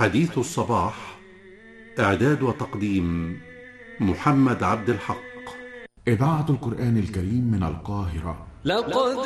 حديث الصباح، إعداد وتقديم محمد عبد الحق. إذاعة القرآن الكريم من القاهرة. لقد